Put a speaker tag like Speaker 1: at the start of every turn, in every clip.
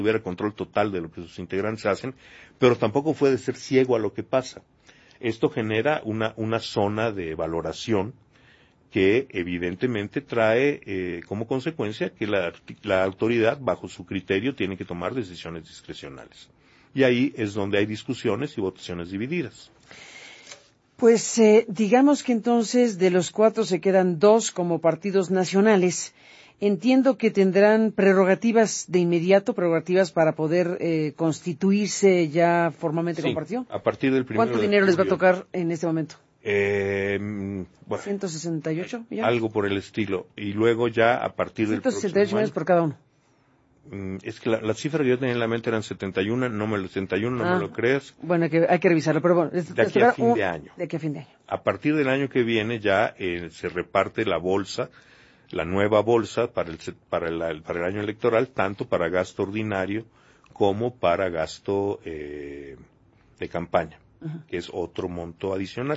Speaker 1: tuviera control total de lo que sus integrantes hacen, pero tampoco puede ser ciego a lo que pasa. Esto genera una zona de valoración que evidentemente trae como consecuencia que la autoridad, bajo su criterio, tiene que tomar decisiones discrecionales. Y ahí es donde hay discusiones y votaciones divididas.
Speaker 2: Pues digamos que entonces de los 4 se quedan 2 como partidos nacionales. Entiendo que tendrán prerrogativas de inmediato, prerrogativas para poder constituirse ya formalmente como partido.
Speaker 1: A partir del 1
Speaker 2: ¿Cuánto
Speaker 1: de
Speaker 2: dinero
Speaker 1: julio,
Speaker 2: les va a tocar en este momento?
Speaker 1: Bueno,
Speaker 2: 168 millones.
Speaker 1: algo por el estilo. Y luego ya a partir del
Speaker 2: 168 millones por cada uno.
Speaker 1: Es que la cifra que yo tenía en la mente eran 71, no me lo creas.
Speaker 2: Bueno, hay que revisarlo, pero bueno.
Speaker 1: De aquí a fin de año.
Speaker 2: De aquí a fin de año.
Speaker 1: A partir del año que viene ya se reparte la bolsa, la nueva bolsa para el año electoral, tanto para gasto ordinario como para gasto de campaña, que es otro monto adicional.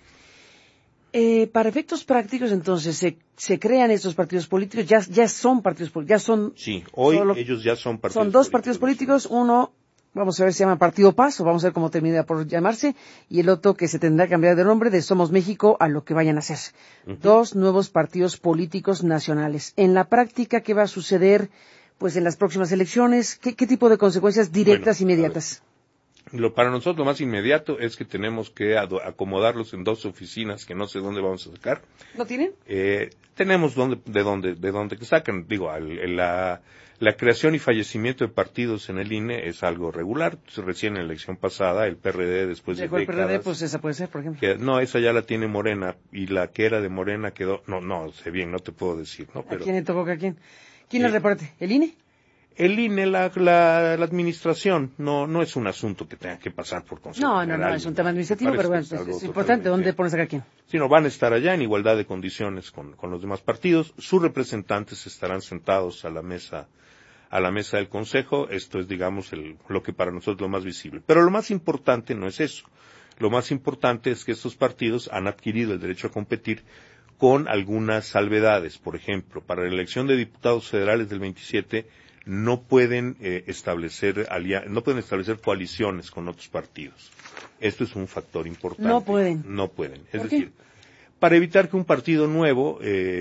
Speaker 2: Para efectos prácticos, entonces, se crean estos partidos políticos, ya son partidos políticos, ya son...
Speaker 1: Sí, hoy ellos ya son partidos políticos.
Speaker 2: Son 2 partidos políticos, uno, vamos a ver, se llama Partido Paz, o vamos a ver cómo termina por llamarse, y el otro que se tendrá que cambiar de nombre de Somos México a lo que vayan a hacer. 2 nuevos partidos políticos nacionales. En la práctica, ¿qué va a suceder, pues, en las próximas elecciones? ¿Qué tipo de consecuencias directas, inmediatas?
Speaker 1: Para nosotros lo más inmediato es que tenemos que acomodarlos en 2 oficinas que no sé dónde vamos a sacar.
Speaker 2: ¿No tienen?
Speaker 1: Tenemos de dónde que sacan. Digo, la creación y fallecimiento de partidos en el INE es algo regular. Recién en la elección pasada, el PRD, después de décadas...
Speaker 2: el PRD, pues esa puede ser, por ejemplo.
Speaker 1: No, esa ya la tiene Morena, y la que era de Morena quedó... No sé bien, no te puedo decir, ¿no? Pero,
Speaker 2: ¿a quién le tocó que a quién? ¿Quién la reparte? ¿El INE?
Speaker 1: El INE, la administración, no es un asunto que tenga que pasar por Consejo General.
Speaker 2: No, es un tema administrativo, pero bueno, es importante. ¿Dónde pones a quién?
Speaker 1: Sino van a estar allá en igualdad de condiciones con los demás partidos. Sus representantes estarán sentados a la mesa del Consejo. Esto es, digamos, lo que para nosotros es lo más visible. Pero lo más importante no es eso. Lo más importante es que estos partidos han adquirido el derecho a competir con algunas salvedades. Por ejemplo, para la elección de diputados federales del 27, no pueden establecer coaliciones con otros partidos. Esto es un factor importante.
Speaker 2: No pueden.
Speaker 1: Es decir, para evitar que un partido nuevo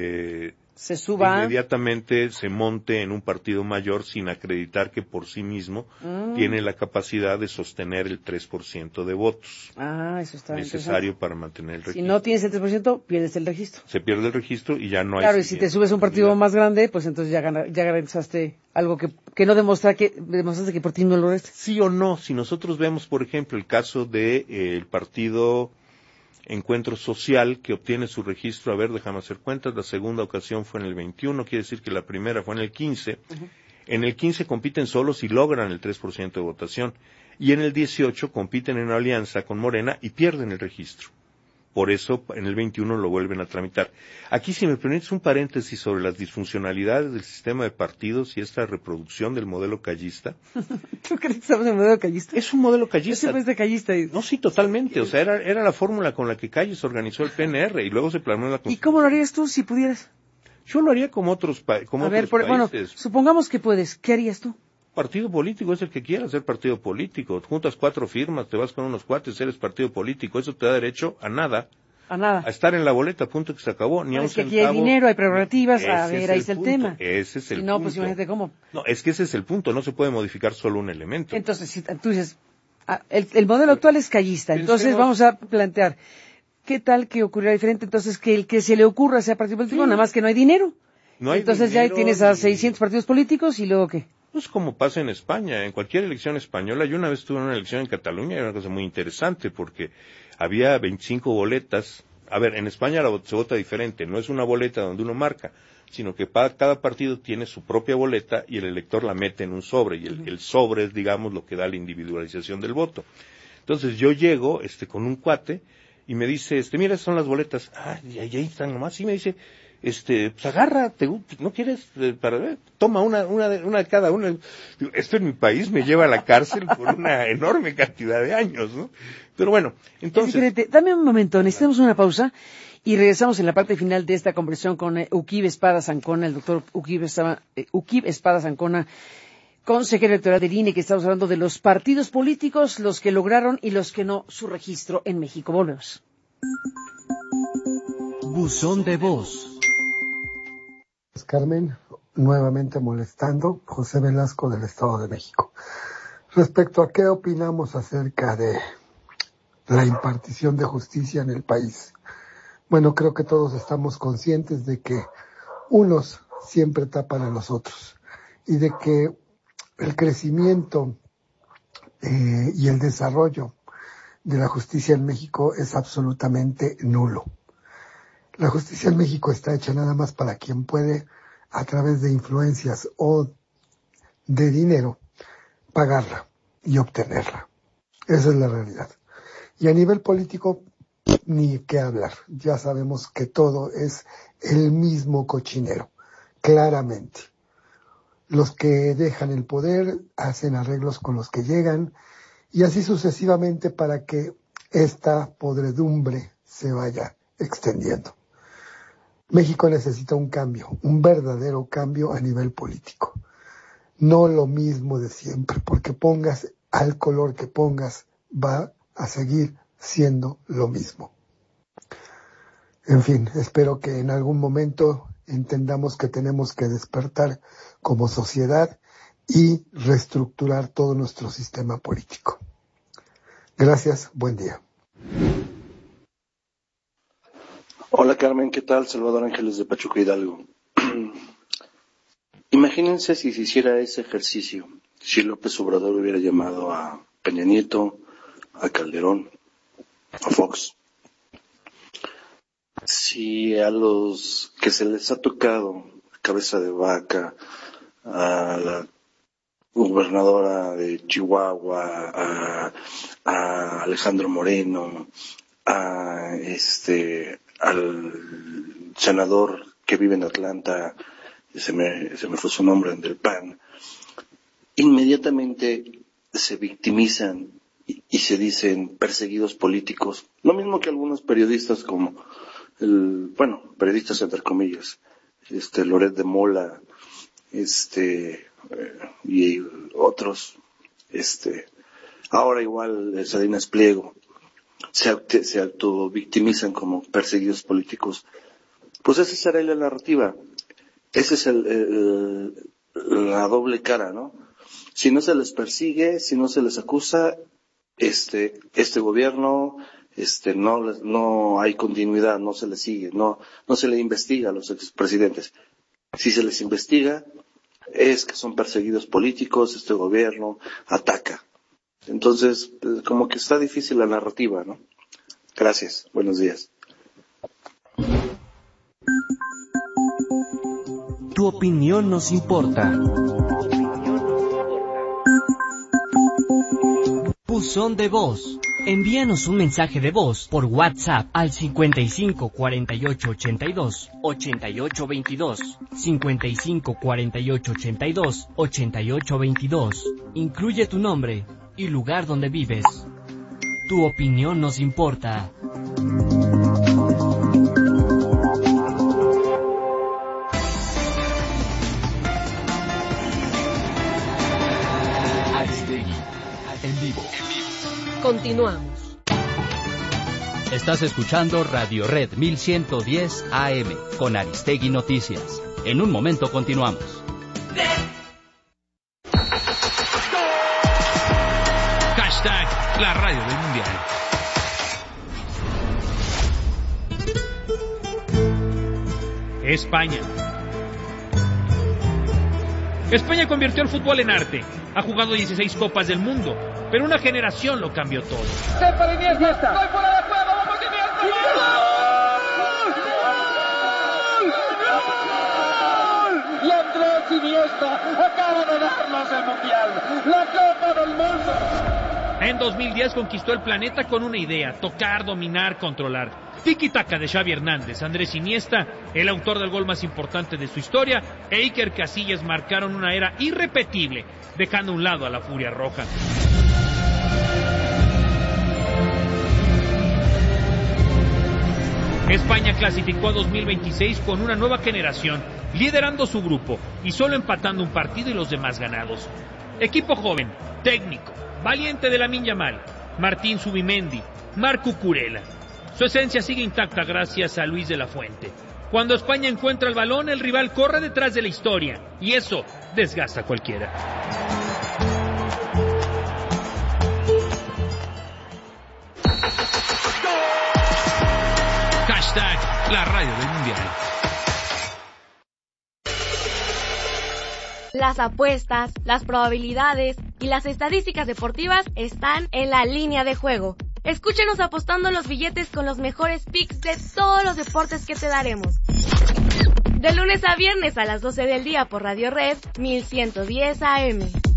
Speaker 2: se suba,
Speaker 1: inmediatamente se monte en un partido mayor sin acreditar que por sí mismo tiene la capacidad de sostener el 3% de votos.
Speaker 2: Eso está
Speaker 1: necesario para mantener el registro.
Speaker 2: Si no tienes el 3%, pierdes el registro.
Speaker 1: Se pierde el registro y ya no hay...
Speaker 2: Claro, y si te subes a un partido más grande, pues entonces ya garantizaste algo que no demostraste que por ti no lo lograste.
Speaker 1: Sí o no, si nosotros vemos, por ejemplo, el caso de el partido Encuentro Social, que obtiene su registro, déjame hacer cuentas, la segunda ocasión fue en el 21, quiere decir que la primera fue en el 15. En el 15 compiten solos y logran el 3% de votación. Y en el 18 compiten en una alianza con Morena y pierden el registro. Por eso, en el 21 lo vuelven a tramitar. Aquí, si me permites un paréntesis sobre las disfuncionalidades del sistema de partidos y esta reproducción del modelo callista.
Speaker 2: ¿Tú crees que estamos en el modelo callista?
Speaker 1: Es un modelo callista.
Speaker 2: ¿Es de callista?
Speaker 1: No, sí, totalmente. O sea, era la fórmula con la que Calles organizó el PNR y luego se planeó la Constitución.
Speaker 2: ¿Y cómo lo harías tú si pudieras?
Speaker 1: Yo lo haría como otros países.
Speaker 2: Bueno, supongamos que puedes. ¿Qué harías tú?
Speaker 1: Partido político es el que quiera ser partido político. Juntas 4 firmas, te vas con unos cuates, eres partido político. Eso te da derecho a nada.
Speaker 2: A nada.
Speaker 1: A estar en la boleta, punto, que se acabó. Ni a un
Speaker 2: es que
Speaker 1: centavo.
Speaker 2: Aquí hay dinero, hay prerrogativas. Ahí está el tema.
Speaker 1: Ese es el punto.
Speaker 2: No, pues imagínate cómo.
Speaker 1: No, es que ese es el punto. No se puede modificar solo un elemento.
Speaker 2: Entonces, si tú dices, el modelo actual es callista. Entonces vamos a plantear, ¿qué tal que ocurriera diferente? Entonces, que el que se le ocurra sea partido político, nada más que no hay dinero. Entonces ya tienes a 600 partidos políticos y luego ¿qué?
Speaker 1: Pues como pasa en España, en cualquier elección española. Yo una vez tuve una elección en Cataluña y era una cosa muy interesante porque había 25 boletas. En España se vota diferente, no es una boleta donde uno marca, sino que cada partido tiene su propia boleta y el elector la mete en un sobre y el sobre es, digamos, lo que da la individualización del voto. Entonces yo llego con un cuate y me dice, mira, esas son las boletas. Y ahí están nomás. Y me dice, pues agarra, ¿no quieres? Toma una de cada una. Esto en mi país me lleva a la cárcel por una enorme cantidad de años, ¿no? Pero bueno, entonces...
Speaker 2: Dame un momento, necesitamos una pausa y regresamos en la parte final de esta conversación con Uquib Espada Zancona, el doctor Uquib Espada Zancona, consejero electoral del INE, que estamos hablando de los partidos políticos, los que lograron y los que no su registro en México. Volvemos.
Speaker 3: Buzón de voz.
Speaker 4: Carmen, nuevamente molestando, José Velasco del Estado de México. Respecto a qué opinamos acerca de la impartición de justicia en el país. Bueno, creo que todos estamos conscientes de que unos siempre tapan a los otros y de que el crecimiento y el desarrollo de la justicia en México es absolutamente nulo. La justicia en México está hecha nada más para quien puede, a través de influencias o de dinero, pagarla y obtenerla. Esa es la realidad. Y a nivel político, ni qué hablar. Ya sabemos que todo es el mismo cochinero, claramente. Los que dejan el poder hacen arreglos con los que llegan y así sucesivamente para que esta podredumbre se vaya extendiendo. México necesita un cambio, un verdadero cambio a nivel político. No lo mismo de siempre, porque pongas al color que pongas, va a seguir siendo lo mismo. En fin, espero que en algún momento entendamos que tenemos que despertar como sociedad y reestructurar todo nuestro sistema político. Gracias, buen día.
Speaker 5: Hola Carmen, ¿qué tal? Salvador Ángeles de Pachuca, Hidalgo. Imagínense si se hiciera ese ejercicio, si López Obrador hubiera llamado a Peña Nieto, a Calderón, a Fox. Si a los que se les ha tocado cabeza de vaca, a la gobernadora de Chihuahua, a Alejandro Moreno, al senador que vive en Atlanta, se me fue su nombre, del PAN, inmediatamente se victimizan y se dicen perseguidos políticos, lo mismo que algunos periodistas como periodistas entre comillas, Loret de Mola, y otros, ahora igual Salinas Pliego, se autovictimizan como perseguidos políticos. Pues esa será la narrativa, esa es la doble cara, ¿no? Si no se les persigue, si no se les acusa, este gobierno, no hay continuidad, no se les sigue, no se le investiga a los expresidentes. Si se les investiga, es que son perseguidos políticos, este gobierno ataca. Entonces, como que está difícil la narrativa, ¿no? Gracias, buenos días.
Speaker 3: Tu opinión nos importa. Buzón de voz. Envíanos un mensaje de voz por WhatsApp al 55 48 82 88 22, 55 48 82 88 22. Incluye tu nombre y lugar donde vives. Tu opinión nos importa.
Speaker 6: Aristegui, en vivo.
Speaker 7: Continuamos.
Speaker 6: Estás escuchando Radio Red 1110 AM con Aristegui Noticias. En un momento continuamos.
Speaker 8: Hashtag la radio del mundial. España. España convirtió el fútbol en arte. Ha jugado 16 Copas del Mundo, pero una generación lo cambió todo.
Speaker 9: Y Andrés Iniesta acaba de darnos el Mundial, la Copa del Mundo.
Speaker 8: En 2010 conquistó el planeta con una idea: tocar, dominar, controlar. Tiki-taka de Xavi Hernández, Andrés Iniesta, el autor del gol más importante de su historia, e Iker Casillas marcaron una era irrepetible, dejando a un lado a la Furia Roja. España clasificó a 2026 con una nueva generación liderando su grupo y solo empatando un partido y los demás ganados. Equipo joven, técnico, valiente de Lamine Yamal, Martín Zubimendi, Marco Cucurella. Su esencia sigue intacta gracias a Luis de la Fuente. Cuando España encuentra el balón, el rival corre detrás de la historia y eso desgasta a cualquiera. Hashtag la radio del mundial.
Speaker 10: Las apuestas, las probabilidades y las estadísticas deportivas están en La Línea de Juego. Escúchenos apostando los billetes con los mejores picks de todos los deportes que te daremos. De lunes a viernes a las 12 del día por Radio Red 1110 AM.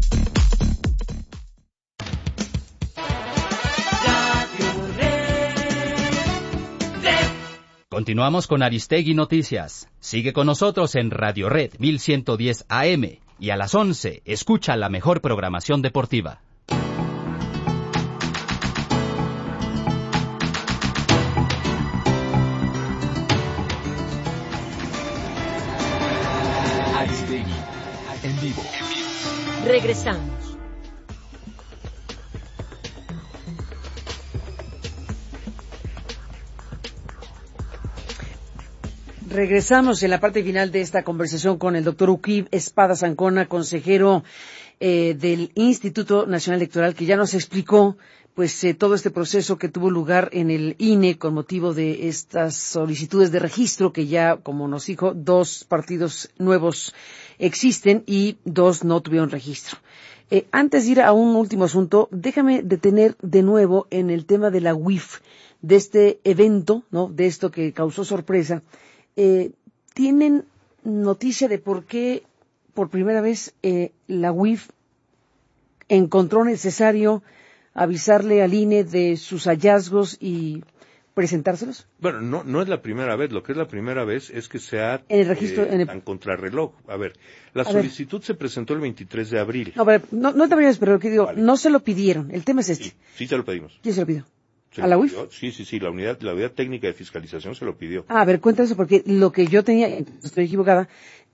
Speaker 6: Continuamos con Aristegui Noticias. Sigue con nosotros en Radio Red 1110 AM y a las 11 escucha la mejor programación deportiva.
Speaker 11: Aristegui en vivo.
Speaker 7: Regresamos.
Speaker 2: Regresamos en la parte final de esta conversación con el doctor Uclid Espadas Ancona, consejero del Instituto Nacional Electoral, que ya nos explicó pues todo este proceso que tuvo lugar en el INE con motivo de estas solicitudes de registro que ya, como nos dijo, 2 partidos nuevos existen y 2 no tuvieron registro. Antes de ir a un último asunto, déjame detener de nuevo en el tema de la UIF, de este evento, ¿no? De esto que causó sorpresa. ¿Tienen noticia de por qué por primera vez la UIF encontró necesario avisarle al INE de sus hallazgos y presentárselos?
Speaker 1: Bueno, no es la primera vez. Lo que es la primera vez es que se ha
Speaker 2: en el registro,
Speaker 1: en contrarreloj. A ver, la solicitud se presentó el 23 de abril.
Speaker 2: No te vayas, pero lo que digo, vale. No se lo pidieron. El tema es este.
Speaker 1: Sí se lo pedimos.
Speaker 2: ¿Quién se lo pidió? ¿A la UIF?
Speaker 1: Sí, la unidad técnica de fiscalización se lo pidió.
Speaker 2: A ver, cuenta eso, porque lo que yo tenía, estoy equivocada,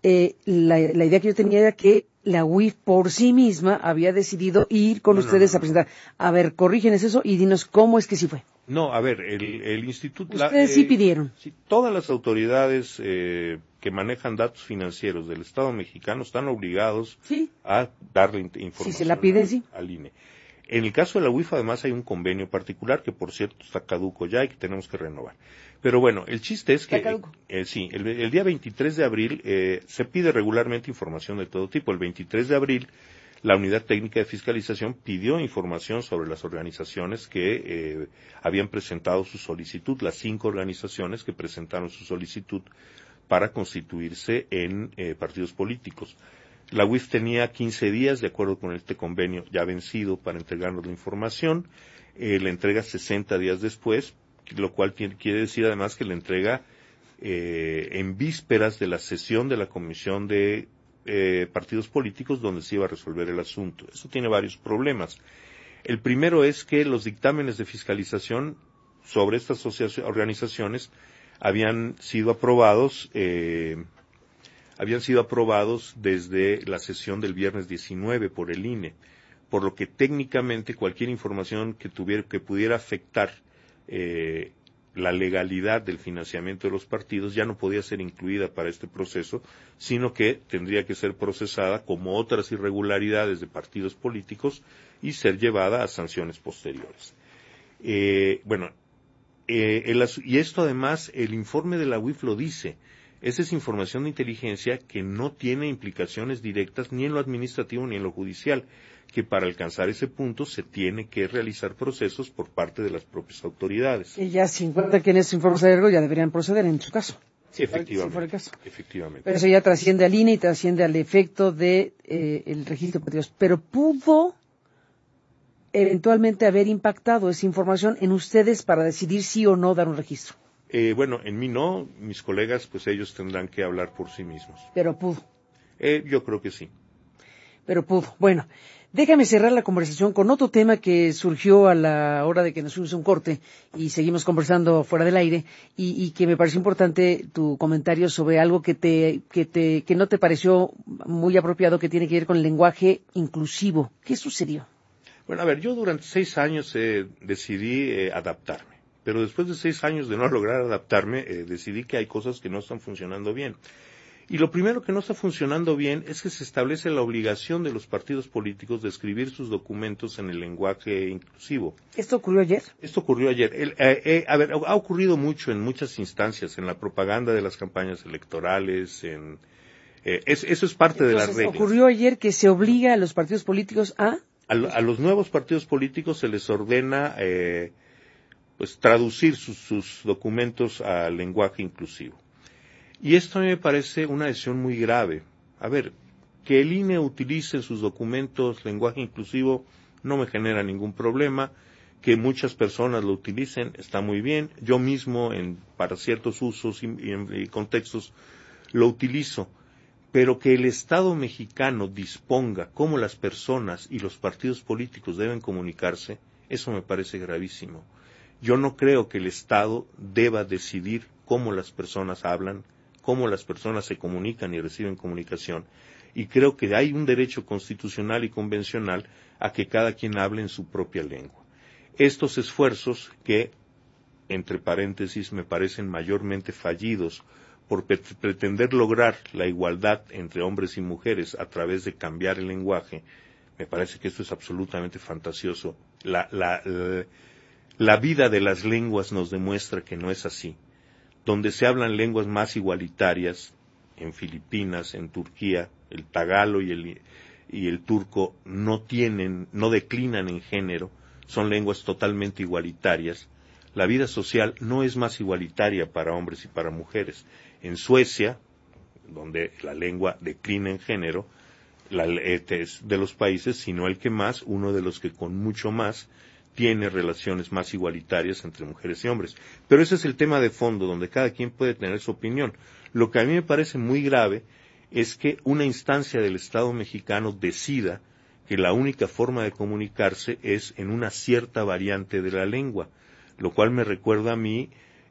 Speaker 2: la idea que yo tenía era que la UIF por sí misma había decidido ir con ustedes a presentar. A ver, corrígenos eso y dinos cómo es que sí fue.
Speaker 1: No, a ver, el instituto...
Speaker 2: Ustedes sí pidieron.
Speaker 1: Sí, todas las autoridades que manejan datos financieros del Estado mexicano están obligados a darle información
Speaker 2: se la piden,
Speaker 1: al INE. En el caso de la UIF, además, hay un convenio particular que, por cierto, está caduco ya y que tenemos que renovar. Pero bueno, el chiste es que, el día 23 de abril se pide regularmente información de todo tipo. El 23 de abril, la Unidad Técnica de Fiscalización pidió información sobre las organizaciones que habían presentado su solicitud, las 5 organizaciones que presentaron su solicitud para constituirse en partidos políticos. La UIF tenía 15 días, de acuerdo con este convenio ya vencido, para entregarnos la información. La entrega 60 días después, lo cual quiere decir además que la entrega en vísperas de la sesión de la Comisión de Partidos Políticos donde se iba a resolver el asunto. Eso tiene varios problemas. El primero es que los dictámenes de fiscalización sobre estas organizaciones habían sido aprobados desde la sesión del viernes 19 por el INE, por lo que técnicamente cualquier información que pudiera afectar la legalidad del financiamiento de los partidos ya no podía ser incluida para este proceso, sino que tendría que ser procesada como otras irregularidades de partidos políticos y ser llevada a sanciones posteriores. Y esto además, el informe de la UIF lo dice. Esa es información de inteligencia que no tiene implicaciones directas ni en lo administrativo ni en lo judicial, que para alcanzar ese punto se tiene que realizar procesos por parte de las propias autoridades.
Speaker 2: Y ya 50 que en ese informe de algo ya deberían proceder en su caso.
Speaker 1: Sí, efectivamente.
Speaker 2: Si fuera el caso.
Speaker 1: Efectivamente.
Speaker 2: Pero eso ya trasciende al INE y trasciende al efecto de el registro de partidos. Pero pudo eventualmente haber impactado esa información en ustedes para decidir sí o no dar un registro.
Speaker 1: En mí no, mis colegas, pues ellos tendrán que hablar por sí mismos.
Speaker 2: Pero pudo.
Speaker 1: Yo creo que sí.
Speaker 2: Pero pudo. Bueno, Déjame cerrar la conversación con otro tema que surgió a la hora de que nos fuimos a un corte y seguimos conversando fuera del aire y que me pareció importante tu comentario sobre algo que no te pareció muy apropiado, que tiene que ver con el lenguaje inclusivo. ¿Qué sucedió?
Speaker 1: Bueno, a ver, yo durante 6 años decidí adaptarme, pero después de 6 años de no lograr adaptarme, decidí que hay cosas que no están funcionando bien. Y lo primero que no está funcionando bien es que se establece la obligación de los partidos políticos de escribir sus documentos en el lenguaje inclusivo.
Speaker 2: ¿Esto ocurrió ayer?
Speaker 1: Esto ocurrió ayer. Ha ocurrido mucho en muchas instancias, en la propaganda de las campañas electorales, eso es parte de las reglas.
Speaker 2: ¿Ocurrió ayer que se obliga a los partidos políticos a...?
Speaker 1: A los nuevos partidos políticos se les ordena traducir sus documentos al lenguaje inclusivo. Y esto a mí me parece una decisión muy grave. A ver, que el INE utilice en sus documentos lenguaje inclusivo no me genera ningún problema. Que muchas personas lo utilicen está muy bien. Yo mismo, para ciertos usos y contextos, lo utilizo. Pero que el Estado mexicano disponga cómo las personas y los partidos políticos deben comunicarse, eso me parece gravísimo. Yo no creo que el Estado deba decidir cómo las personas hablan, cómo las personas se comunican y reciben comunicación, y creo que hay un derecho constitucional y convencional a que cada quien hable en su propia lengua. Estos esfuerzos que, entre paréntesis, me parecen mayormente fallidos por pretender lograr la igualdad entre hombres y mujeres a través de cambiar el lenguaje, me parece que esto es absolutamente fantasioso. La vida de las lenguas nos demuestra que no es así. Donde se hablan lenguas más igualitarias, en Filipinas, en Turquía, el tagalo y el turco no declinan en género, son lenguas totalmente igualitarias. La vida social no es más igualitaria para hombres y para mujeres. En Suecia, donde la lengua declina en género, es de los países, sino el que más, uno de los que con mucho más tiene relaciones más igualitarias entre mujeres y hombres. Pero ese es el tema de fondo, donde cada quien puede tener su opinión. Lo que a mí me parece muy grave es que una instancia del Estado mexicano decida que la única forma de comunicarse es en una cierta variante de la lengua, lo cual me recuerda a mí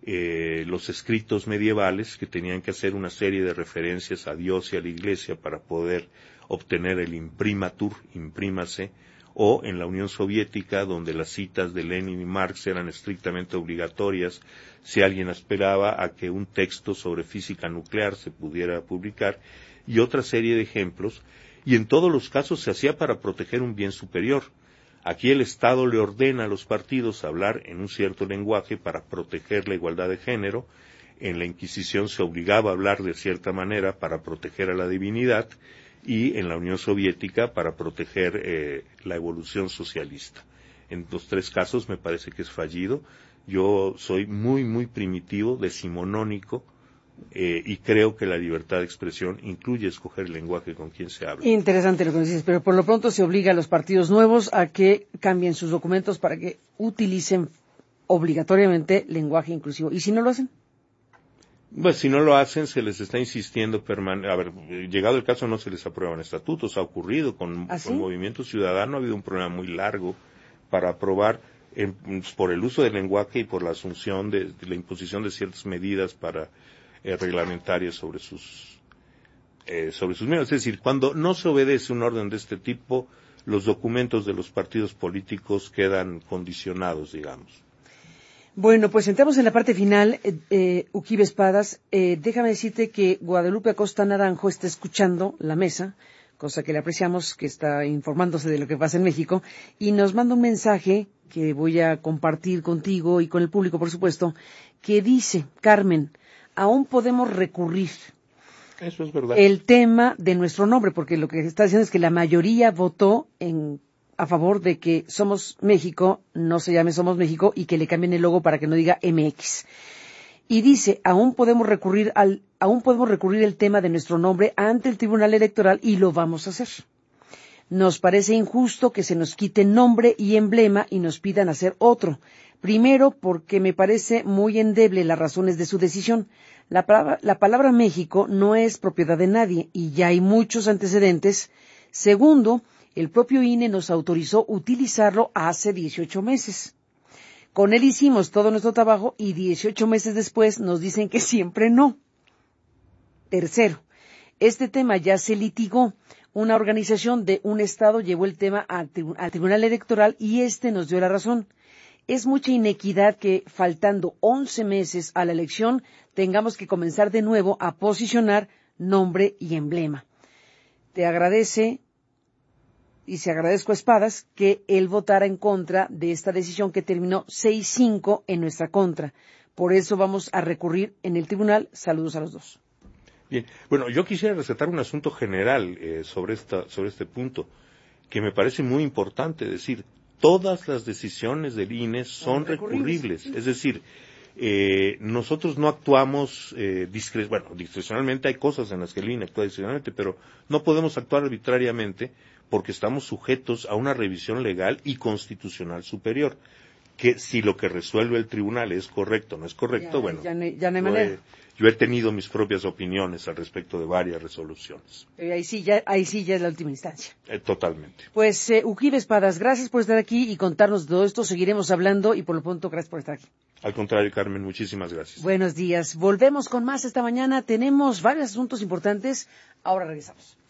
Speaker 1: los escritos medievales que tenían que hacer una serie de referencias a Dios y a la Iglesia para poder obtener el imprimatur, imprímase, o en la Unión Soviética, donde las citas de Lenin y Marx eran estrictamente obligatorias si alguien aspiraba a que un texto sobre física nuclear se pudiera publicar, y otra serie de ejemplos, y en todos los casos se hacía para proteger un bien superior. Aquí el Estado le ordena a los partidos hablar en un cierto lenguaje para proteger la igualdad de género. En la Inquisición se obligaba a hablar de cierta manera para proteger a la divinidad, y en la Unión Soviética para proteger la evolución socialista. En los 3 casos me parece que es fallido. Yo soy muy, muy primitivo, decimonónico, y creo que la libertad de expresión incluye escoger el lenguaje con quien se habla.
Speaker 2: Interesante lo que dices, pero por lo pronto se obliga a los partidos nuevos a que cambien sus documentos para que utilicen obligatoriamente lenguaje inclusivo. ¿Y si no lo hacen?
Speaker 1: Pues si no lo hacen, se les está insistiendo llegado el caso no se les aprueban estatutos. Ha ocurrido con Movimiento Ciudadano, ha habido un problema muy largo para aprobar por el uso del lenguaje y por la asunción de la imposición de ciertas medidas reglamentarias sobre sus miembros. Es decir, cuando no se obedece un orden de este tipo, los documentos de los partidos políticos quedan condicionados, digamos.
Speaker 2: Bueno, pues entramos en la parte final, Uquibe Espadas. Déjame decirte que Guadalupe Acosta Naranjo está escuchando la mesa, cosa que le apreciamos, que está informándose de lo que pasa en México, y nos manda un mensaje que voy a compartir contigo y con el público, por supuesto, que dice: Carmen, aún podemos recurrir.
Speaker 1: Eso es verdad.
Speaker 2: El tema de nuestro nombre, porque lo que está diciendo es que la mayoría votó a favor de que Somos México no se llame Somos México y que le cambien el logo para que no diga MX. Y dice, aún podemos recurrir el tema de nuestro nombre ante el Tribunal Electoral y lo vamos a hacer. Nos parece injusto que se nos quite nombre y emblema y nos pidan hacer otro. Primero, porque me parece muy endeble las razones de su decisión. La palabra México no es propiedad de nadie y ya hay muchos antecedentes. Segundo, El propio INE nos autorizó utilizarlo hace 18 meses. Con él hicimos todo nuestro trabajo y 18 meses después nos dicen que siempre no. Tercero, este tema ya se litigó. Una organización de un estado llevó el tema al Tribunal Electoral y nos dio la razón. Es mucha inequidad que, faltando 11 meses a la elección, tengamos que comenzar de nuevo a posicionar nombre y emblema. Te agradece, y se agradezco a Espadas, que él votara en contra de esta decisión que terminó 6-5 en nuestra contra. Por eso vamos a recurrir en el tribunal. Saludos a los dos.
Speaker 1: Bien, bueno, yo quisiera resaltar un asunto general sobre este punto, que me parece muy importante decir. Todas las decisiones del INE son recurribles. Es decir, nosotros no actuamos discrecionalmente. Hay cosas en las que el INE actúa discrecionalmente, pero no podemos actuar arbitrariamente porque estamos sujetos a una revisión legal y constitucional superior. Que si lo que resuelve el tribunal es correcto o no es correcto,
Speaker 2: ya no hay manera.
Speaker 1: Yo he tenido mis propias opiniones al respecto de varias resoluciones.
Speaker 2: Ahí sí ya es la última instancia.
Speaker 1: Totalmente.
Speaker 2: Pues, Uquibe Espadas, gracias por estar aquí y contarnos todo esto. Seguiremos hablando y por lo pronto, gracias por estar aquí.
Speaker 1: Al contrario, Carmen, muchísimas gracias.
Speaker 2: Buenos días. Volvemos con más esta mañana. Tenemos varios asuntos importantes. Ahora regresamos.